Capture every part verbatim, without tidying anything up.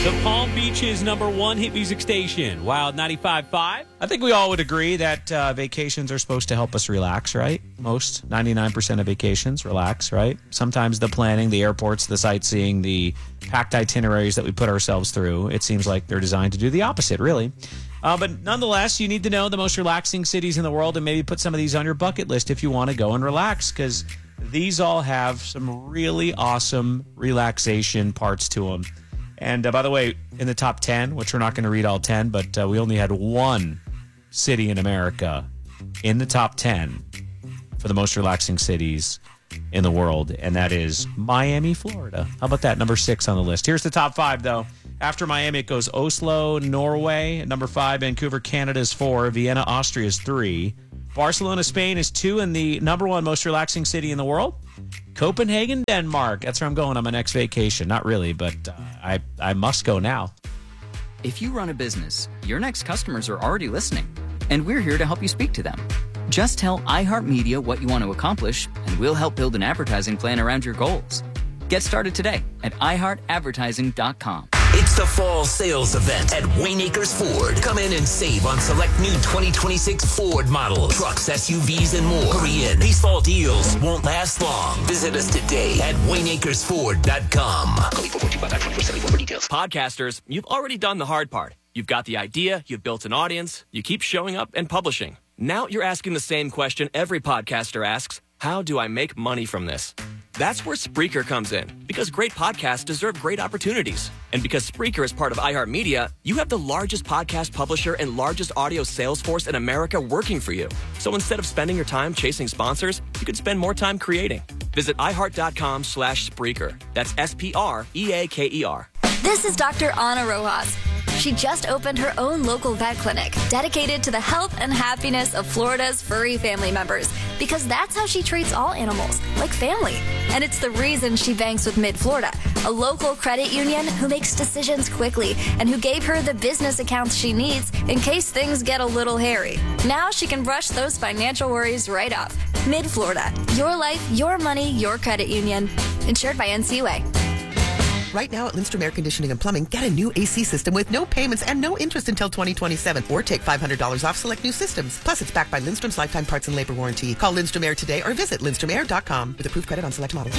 The Palm Beach's number one hit music station, Wild ninety-five point five. I think we all would agree that uh, vacations are supposed to help us relax, right? Most, ninety-nine percent of vacations, relax, right? Sometimes the planning, the airports, the sightseeing, the packed itineraries that we put ourselves through, it seems like they're designed to do the opposite, really. Uh, but nonetheless, you need to know the most relaxing cities in the world and maybe put some of these on your bucket list if you want to go and relax, because these all have some really awesome relaxation parts to them. And uh, by the way, in the top ten, which we're not going to read all ten, but uh, we only had one city in America in the top ten for the most relaxing cities in the world, and that is Miami, Florida. How about that? Number six on the list. Here's the top five, though. After Miami, it goes Oslo, Norway. At number five, Vancouver, Canada is four. Vienna, Austria is three. Barcelona, Spain is two, and the number one most relaxing city in the world, Copenhagen, Denmark. That's where I'm going on my next vacation. Not really, but uh, I, I must go now. If you run a business, your next customers are already listening, and we're here to help you speak to them. Just tell iHeartMedia what you want to accomplish, and we'll help build an advertising plan around your goals. Get started today at i heart advertising dot com. It's the fall sales event at Wayne Acres Ford. Come in and save on select new twenty twenty-six Ford models, trucks, S U Vs, and more. Hurry in. These fall deals won't last long. Visit us today at wayne acres ford dot com. Podcasters, you've already done the hard part. You've got the idea, you've built an audience, you keep showing up and publishing. Now you're asking the same question every podcaster asks: how do I make money from this? That's where Spreaker comes in, because great podcasts deserve great opportunities. And because Spreaker is part of iHeartMedia, you have the largest podcast publisher and largest audio sales force in America working for you. So instead of spending your time chasing sponsors, you could spend more time creating. Visit iHeart.com slash Spreaker. That's S P R E A K E R. This is Doctor Ana Rojas. She just opened her own local vet clinic dedicated to the health and happiness of Florida's furry family members, because that's how she treats all animals, like family. And it's the reason she banks with Mid-Florida, a local credit union who makes decisions quickly and who gave her the business accounts she needs in case things get a little hairy. Now she can brush those financial worries right off. Mid-Florida, your life, your money, your credit union. Insured by N C U A. Right now at Lindstrom Air Conditioning and Plumbing, get a new A C system with no payments and no interest until twenty twenty-seven. Or take five hundred dollars off select new systems. Plus, it's backed by Lindstrom's lifetime parts and labor warranty. Call Lindstrom Air today or visit lindstrom air dot com with approved credit on select models.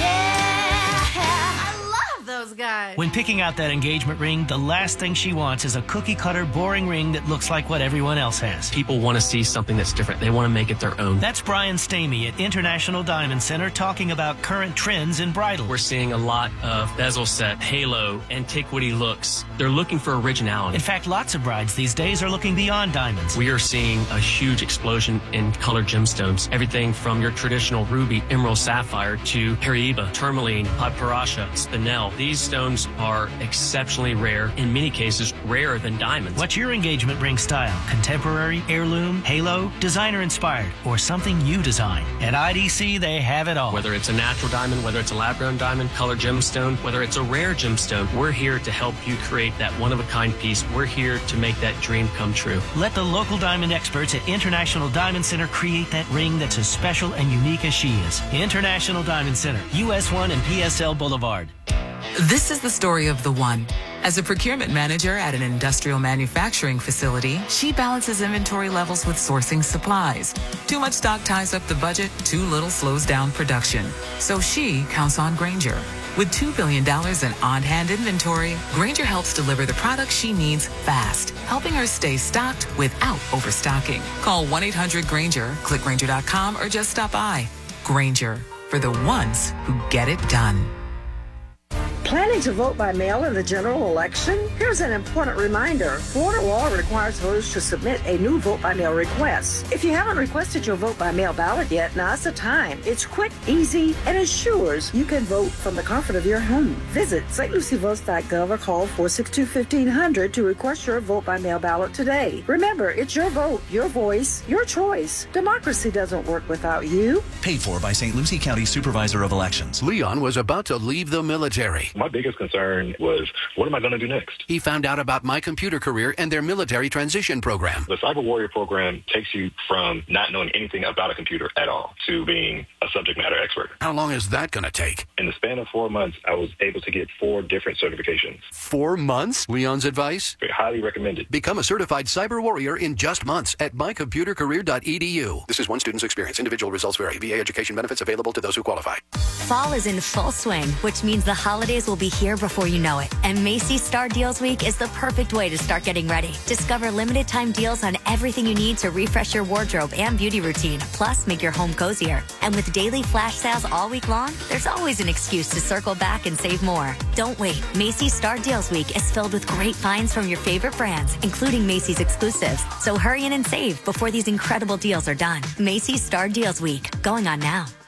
Yeah, I love those guys. When picking out that engagement ring, the last thing she wants is a cookie-cutter, boring ring that looks like what everyone else has. People want to see something that's different. They want to make it their own. That's Brian Stamey at International Diamond Center talking about current trends in bridal. We're seeing a lot of bezel set, halo, antiquity looks. They're looking for originality. In fact, lots of brides these days are looking beyond diamonds. We are seeing a huge explosion in colored gemstones. Everything from your traditional ruby, emerald, sapphire to Paraiba, tourmaline, Parasha, spinel. These stones are exceptionally rare, in many cases rarer than diamonds. What's your engagement ring style? Contemporary, heirloom, halo, designer inspired, or something you design? At I D C, they have it all. Whether it's a natural diamond, whether it's a lab-grown diamond, colored gemstone, whether it's a rare gemstone, we're here to help you create that one-of-a-kind piece. We're here to make that dream come true. Let the local diamond experts at International Diamond Center create that ring that's as special and unique as she is. International Diamond Center, U S one and P S L Boulevard. This is the story of the one. As a procurement manager at an industrial manufacturing facility, she balances inventory levels with sourcing supplies. Too much stock ties up the budget, too little slows down production. So she counts on Grainger. With two billion dollars in on-hand inventory, Grainger helps deliver the products she needs fast, helping her stay stocked without overstocking. Call one eight hundred Grainger, click Grainger dot com, or just stop by. Grainger, for the ones who get it done. Planning to vote by mail in the general election? Here's an important reminder. Florida law requires voters to submit a new vote by mail request. If you haven't requested your vote by mail ballot yet, now's the time. It's quick, easy, and ensures you can vote from the comfort of your home. Visit st lucie votes dot gov or call four six two, fifteen hundred to request your vote by mail ballot today. Remember, it's your vote, your voice, your choice. Democracy doesn't work without you. Paid for by Saint Lucie County Supervisor of Elections. Leon was about to leave the military. My biggest concern was, what am I going to do next? He found out about My Computer Career and their military transition program. The Cyber Warrior program takes you from not knowing anything about a computer at all to being a subject matter expert. How long is that going to take? In the span of four months, I was able to get four different certifications. Four months? Leon's advice? Very highly recommended. Become a certified cyber warrior in just months at my computer career dot e d u. This is one student's experience. Individual results vary. V A education benefits available to those who qualify. Fall is in full swing, which means the holidays will be here before you know it. And Macy's Star Deals Week is the perfect way to start getting ready. Discover limited time deals on everything you need to refresh your wardrobe and beauty routine, plus make your home cozier. And with daily flash sales all week long, there's always an excuse to circle back and save more. Don't wait. Macy's Star Deals Week is filled with great finds from your favorite brands, including Macy's exclusives. So hurry in and save before these incredible deals are done. Macy's Star Deals Week, going on now.